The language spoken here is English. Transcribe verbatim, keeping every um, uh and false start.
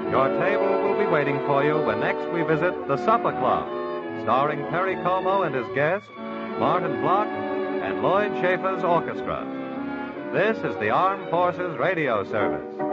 Your table will be waiting for you when next we visit the Supper Club, starring Perry Como and his guest, Martin Block, and Lloyd Schaefer's orchestra. This is the Armed Forces Radio Service.